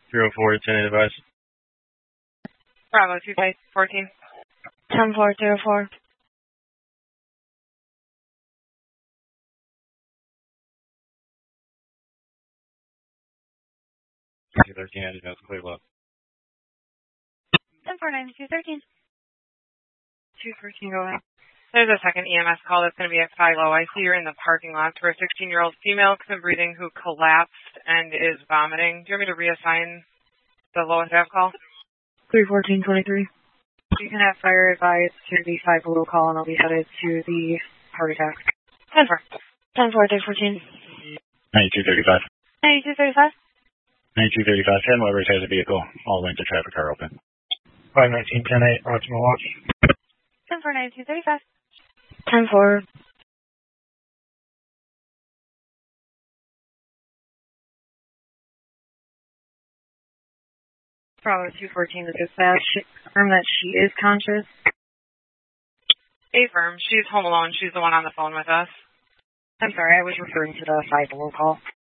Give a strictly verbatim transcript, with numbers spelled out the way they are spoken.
three oh four, ten eight advice. Bravo, two five fourteen. ten four zero four. two thirteen, I just know it's clear low. ten four nine two thirteen. two thirteen, go ahead. There's a second E M S call that's going to be at Philo. I see you're in the parking lot for a sixteen-year-old female with breathing who collapsed and is vomiting. Do you want me to reassign the lowest F call? three fourteen twenty-three. You can have fire advised to the five below call, and I'll be headed to the heart attack. ten four. ten four three fourteen. ninety-two thirty-five. ninety-two thirty-five. ninety-two thirty-five, ten Weber's has a vehicle. All lanes of traffic are open. five nineteen ten eight, Optimal Watch. ten four ninety-two thirty-five. ten four. Bravo two fourteen to dispatch. Confirm that she is conscious. Affirm. She's home alone. She's the one on the phone with us. I'm sorry, I was referring to the five below call.